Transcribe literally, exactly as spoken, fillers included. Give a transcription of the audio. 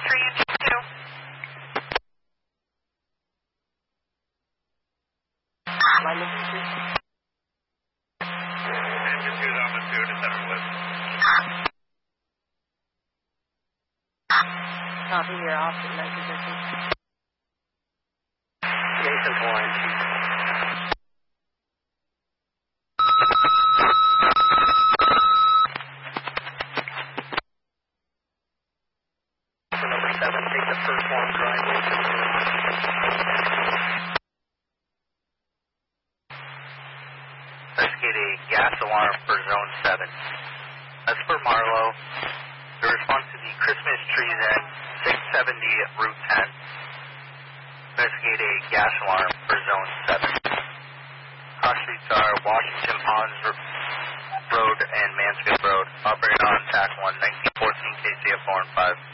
three, engine two. My engine two. Engine two, I'm a zero to seven West. Copy your option, my position. Jason four, engine two. Number seven, take the first one, drive over. Let's get a gas alarm for zone seven. As for Marlow, the response to the Christmas trees at six seventy Route ten. Investigate a gas alarm for zone seven. Cross streets are Washington Ponds Road and Mansfield Road. Operating on T A C one, nineteen fourteen K C F four and five.